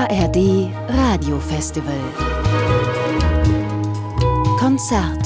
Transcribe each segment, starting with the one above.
ARD Radiofestival Konzert.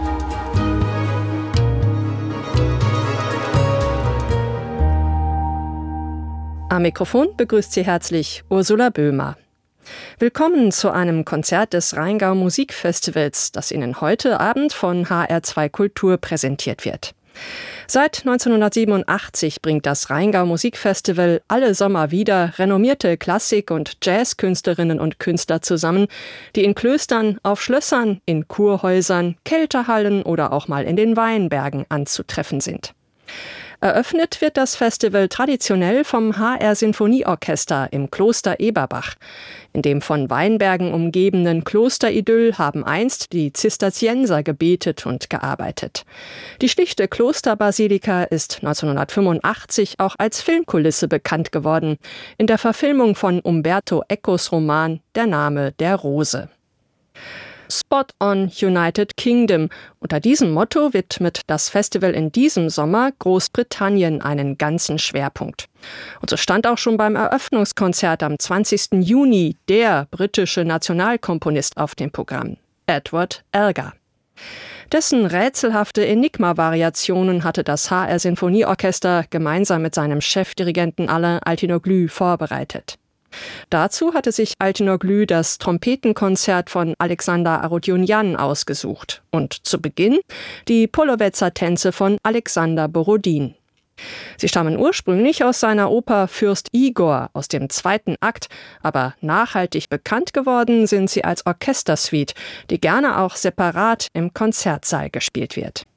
Am Mikrofon begrüßt Sie herzlich Ursula Böhmer. Willkommen zu einem Konzert des Rheingau Musikfestivals, das Ihnen heute Abend von HR2 Kultur präsentiert wird. Seit 1987 bringt das Rheingau Musikfestival alle Sommer wieder renommierte Klassik- und Jazzkünstlerinnen und Künstler zusammen, die in Klöstern, auf Schlössern, in Kurhäusern, Kälterhallen oder auch mal in den Weinbergen anzutreffen sind. Eröffnet wird das Festival traditionell vom HR-Sinfonieorchester im Kloster Eberbach. In dem von Weinbergen umgebenen Klosteridyll haben einst die Zisterzienser gebetet und gearbeitet. Die schlichte Klosterbasilika ist 1985 auch als Filmkulisse bekannt geworden, in der Verfilmung von Umberto Ecos Roman Der Name der Rose. Spot on United Kingdom. Unter diesem Motto widmet das Festival in diesem Sommer Großbritannien einen ganzen Schwerpunkt. Und so stand auch schon beim Eröffnungskonzert am 20. Juni der britische Nationalkomponist auf dem Programm, Edward Elgar. Dessen rätselhafte Enigma-Variationen hatte das HR-Sinfonieorchester gemeinsam mit seinem Chefdirigenten Alain Altinoglu vorbereitet. Dazu hatte sich Altinoglu das Trompetenkonzert von Alexander Arutjunjan ausgesucht und zu Beginn die Polovetzer-Tänze von Alexander Borodin. Sie stammen ursprünglich aus seiner Oper Fürst Igor aus dem zweiten Akt, aber nachhaltig bekannt geworden sind sie als Orchestersuite, die gerne auch separat im Konzertsaal gespielt wird.